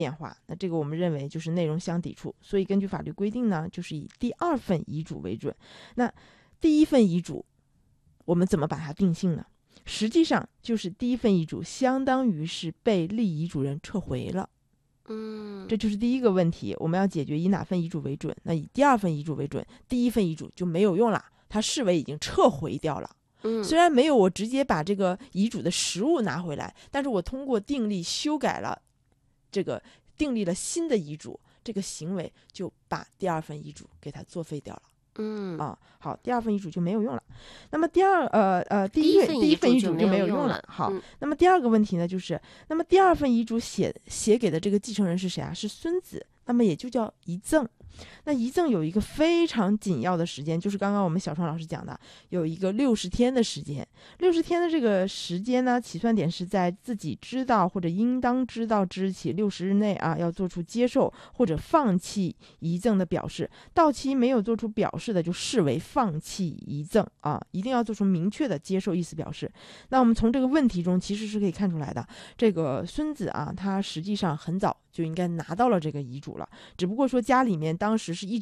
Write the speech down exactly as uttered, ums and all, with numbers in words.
变化，那这个我们认为就是内容相抵触，所以根据法律规定呢，就是以第二份遗嘱为准。那第一份遗嘱我们怎么把它定性呢？实际上就是第一份遗嘱相当于是被立遗嘱人撤回了， 嗯， 这就是第一个问题，我们要解决以哪份遗嘱为准。那以第二份遗嘱为准，第一份遗嘱就没有用了，它视为已经撤回掉了。 嗯， 虽然没有我直接把这个遗嘱的实物拿回来，但是我通过订立修改了这个订立了新的遗嘱，这个行为就把第二份遗嘱给它作废掉了。 嗯， 啊，好，第二份遗嘱就没有用了。那么第二呃呃，第第一第一份遗嘱就没有用了。好， 嗯、 那么第二个问题呢，就是那么第二份遗嘱写写给的这个继承人是谁啊？是孙子，那么也就叫遗赠。那遗赠有一个非常紧要的时间，就是刚刚我们小创老师讲的，有一个六十天的时间。六十天的这个时间呢，起算点是在自己知道或者应当知道之日起六十日内啊，要做出接受或者放弃遗赠的表示。到期没有做出表示的，就视为放弃遗赠啊，一定要做出明确的接受意思表示。那我们从这个问题中其实是可以看出来的，这个孙子啊，他实际上很早就应该拿到了这个遗嘱了，只不过说家里面当时是一